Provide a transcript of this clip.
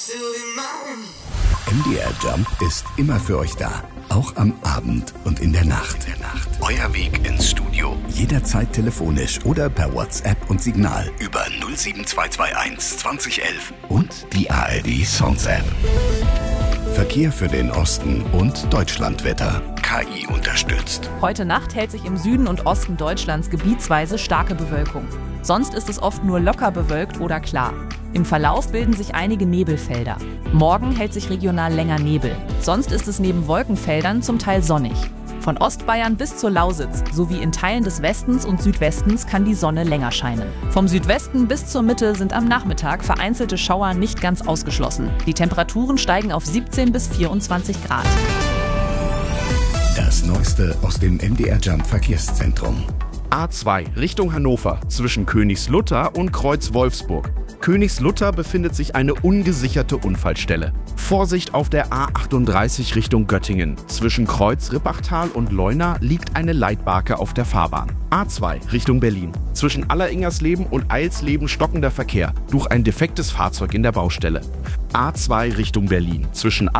MDR Jump ist immer für euch da. Auch am Abend und in der Nacht. Euer Weg ins Studio. Jederzeit telefonisch oder per WhatsApp und Signal über 07221 2011 und die ARD Songs App. Verkehr für den Osten und Deutschlandwetter. KI unterstützt. Heute Nacht hält sich im Süden und Osten Deutschlands gebietsweise starke Bewölkung. Sonst ist es oft nur locker bewölkt oder klar. Im Verlauf bilden sich einige Nebelfelder. Morgen hält sich regional länger Nebel. Sonst ist es neben Wolkenfeldern zum Teil sonnig. Von Ostbayern bis zur Lausitz sowie in Teilen des Westens und Südwestens kann die Sonne länger scheinen. Vom Südwesten bis zur Mitte sind am Nachmittag vereinzelte Schauer nicht ganz ausgeschlossen. Die Temperaturen steigen auf 17 bis 24 Grad. Das Neueste aus dem MDR Jump Verkehrszentrum. A2 Richtung Hannover zwischen Königslutter und Kreuz-Wolfsburg. Königslutter befindet sich eine ungesicherte Unfallstelle. Vorsicht auf der A38 Richtung Göttingen. Zwischen Kreuz-Rippachtal und Leuna liegt eine Leitbarke auf der Fahrbahn. A2 Richtung Berlin. Zwischen Alleringersleben und Eilsleben stockender Verkehr durch ein defektes Fahrzeug in der Baustelle. A2 Richtung Berlin. Zwischen